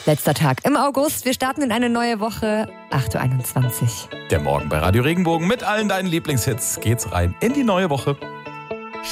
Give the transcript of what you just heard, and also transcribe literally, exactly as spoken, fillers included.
Letzter Tag im August. Wir starten in eine neue Woche. acht Uhr einundzwanzig. Der Morgen bei Radio Regenbogen mit allen deinen Lieblingshits geht's rein in die neue Woche.